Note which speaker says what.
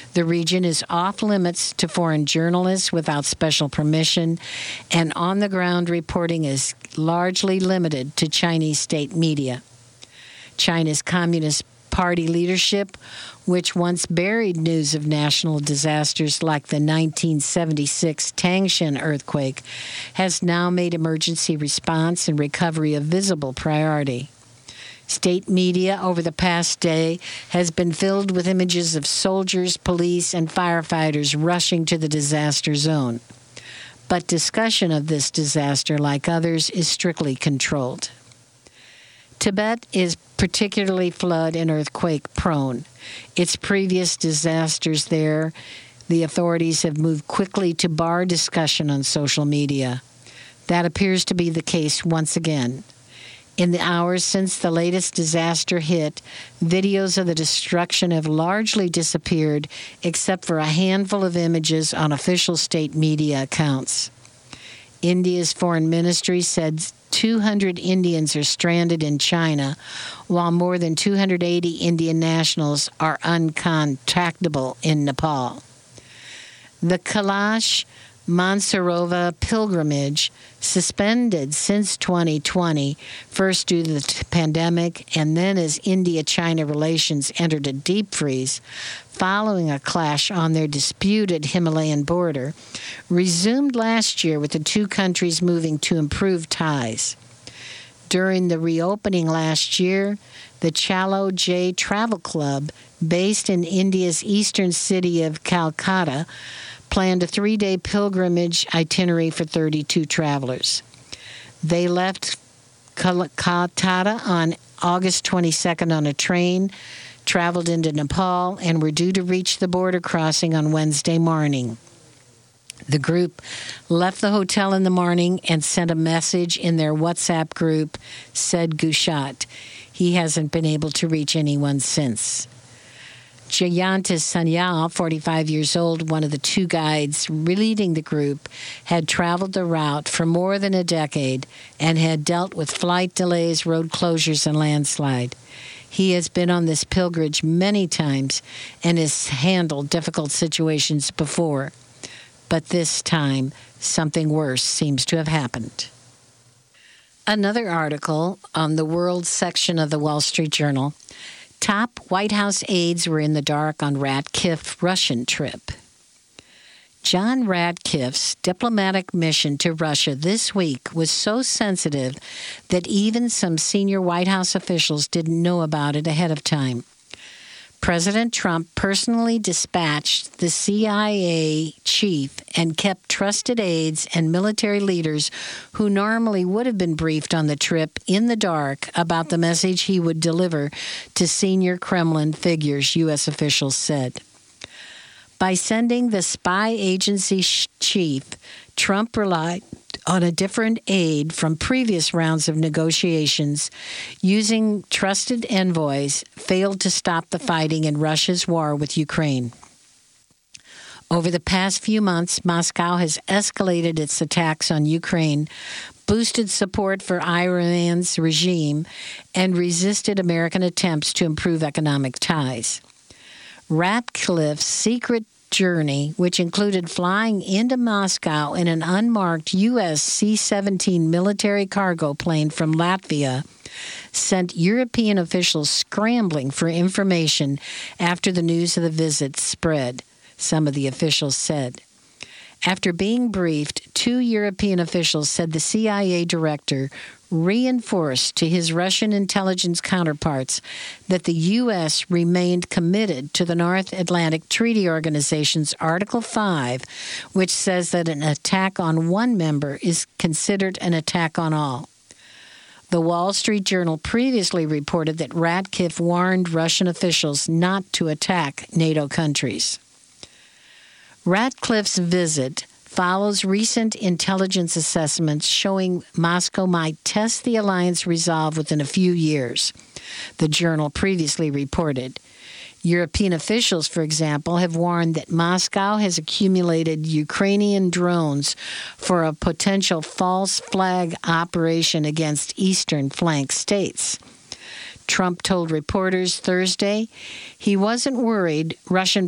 Speaker 1: The region is off limits to foreign journalists without special permission, and on-the-ground reporting is largely limited to Chinese state media. China's Communist Party leadership, which once buried news of national disasters like the 1976 Tangshan earthquake, has now made emergency response and recovery a visible priority. State media over the past day has been filled with images of soldiers, police, and firefighters rushing to the disaster zone. But discussion of this disaster, like others, is strictly controlled. Tibet is particularly flood and earthquake prone. Its previous disasters there, the authorities have moved quickly to bar discussion on social media. That appears to be the case once again. In the hours since the latest disaster hit, videos of the destruction have largely disappeared, except for a handful of images on official state media accounts. India's foreign ministry said 200 Indians are stranded in China, while more than 280 Indian nationals are uncontactable in Nepal. The Kailash Mansarovar pilgrimage, suspended since 2020, first due to the pandemic and then as India-China relations entered a deep freeze following a clash on their disputed Himalayan border, resumed last year with the two countries moving to improve ties. During the reopening last year, the Chalo J Travel Club, based in India's eastern city of Calcutta, planned a 3-day pilgrimage itinerary for 32 travelers. They left Calcutta on August 22nd on a train, traveled into Nepal, and were due to reach the border crossing on Wednesday morning. The group left the hotel in the morning and sent a message in their WhatsApp group, said Gushat. He hasn't been able to reach anyone since. Jayantis Sanyal, 45 years old, one of the two guides leading the group, had traveled the route for more than a decade and had dealt with flight delays, road closures, and landslide. He has been on this pilgrimage many times and has handled difficult situations before. But this time, something worse seems to have happened. Another article on the World section of the Wall Street Journal. Top White House aides were in the dark on Ratcliffe's Russian trip. John Ratcliffe's diplomatic mission to Russia this week was so sensitive that even some senior White House officials didn't know about it ahead of time. President Trump personally dispatched the CIA chief and kept trusted aides and military leaders who normally would have been briefed on the trip in the dark about the message he would deliver to senior Kremlin figures, U.S. officials said. By sending the spy agency chief, Trump relied on a different aide from previous rounds of negotiations, using trusted envoys, failed to stop the fighting in Russia's war with Ukraine. Over the past few months, Moscow has escalated its attacks on Ukraine, boosted support for Iran's regime, and resisted American attempts to improve economic ties. Ratcliffe's secret journey, which included flying into Moscow in an unmarked U.S. C-17 military cargo plane from Latvia, sent European officials scrambling for information after the news of the visit spread, some of the officials said. After being briefed, 2 European officials said the CIA director reinforced to his Russian intelligence counterparts that the U.S. remained committed to the North Atlantic Treaty Organization's Article 5, which says that an attack on one member is considered an attack on all. The Wall Street Journal previously reported that Ratcliffe warned Russian officials not to attack NATO countries. Ratcliffe's visit follows recent intelligence assessments showing Moscow might test the alliance resolve within a few years, the journal previously reported. European officials, for example, have warned that Moscow has accumulated Ukrainian drones for a potential false flag operation against eastern flank states. Trump told reporters Thursday he wasn't worried Russian